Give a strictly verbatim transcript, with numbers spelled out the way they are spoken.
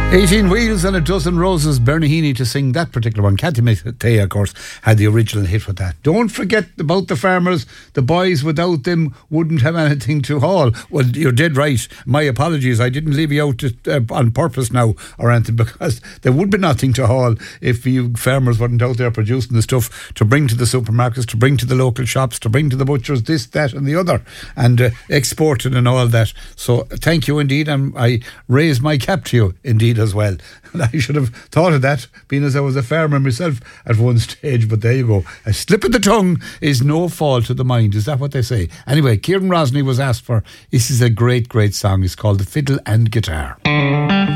eighteen Wheels and a Dozen Roses, Bernie Heaney to sing that particular one. Kathy Mattea, of course, had the original hit with that. Don't forget about the farmers. The boys without them wouldn't have anything to haul. Well, you're dead right. My apologies. I didn't leave you out to, uh, on purpose now or anything, because there would be nothing to haul if you farmers weren't out there producing the stuff to bring to the supermarkets, to bring to the local shops, to bring to the butchers, this, that and the other, and uh, exporting and all that. So thank you indeed, and I raise my cap to you indeed as well. And I should have thought of that, being as I was a farmer myself at one stage, but there you go. A slip of the tongue is no fault of the mind. Is that what they say? Anyway, Kieran Rosny was asked for. This is a great, great song. It's called The Fiddle and Guitar.